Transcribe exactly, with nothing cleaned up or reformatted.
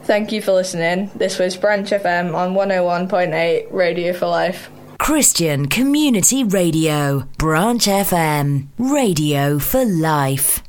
Thank you for listening. This was Branch F M on one oh one point eight, Radio for Life. Christian Community Radio, Branch F M, Radio for Life.